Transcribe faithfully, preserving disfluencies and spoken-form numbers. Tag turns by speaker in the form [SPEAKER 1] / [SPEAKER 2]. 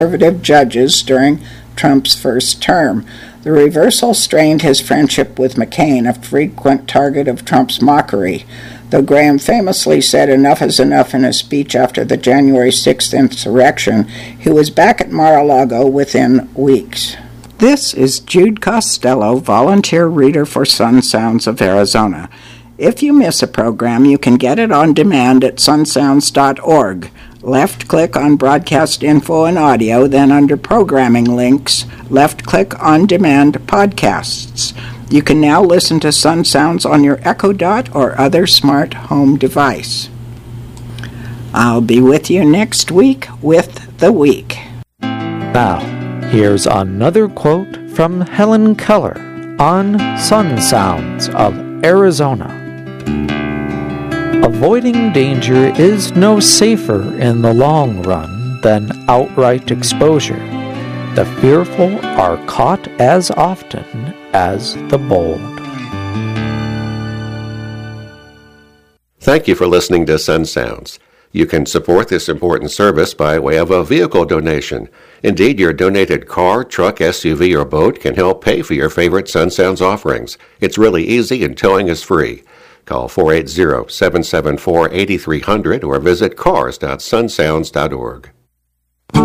[SPEAKER 1] conservative judges during Trump's first term. The reversal strained his friendship with McCain, a frequent target of Trump's mockery, though Graham famously said enough is enough in a speech after the January sixth insurrection. He was back at Mar-a-Lago within weeks. This is Jude Costello, volunteer reader for Sun Sounds of Arizona. If you miss a program, you can get it on demand at sun sounds dot org. Left-click on Broadcast Info and Audio, then under Programming Links, left-click on Demand Podcasts. You can now listen to Sun Sounds on your Echo Dot or other smart home device. I'll be with you next week with The Week.
[SPEAKER 2] Now, here's another quote from Helen Keller on Sun Sounds of Arizona. Avoiding danger is no safer in the long run than outright exposure. The fearful are caught as often as the bold.
[SPEAKER 3] Thank you for listening to Sun Sounds. You can support this important service by way of a vehicle donation. Indeed, your donated car, truck, S U V, or boat can help pay for your favorite Sun Sounds offerings. It's really easy and towing is free. Call four eight zero, seven seven four, eight three zero zero or visit cars dot sun sounds dot org.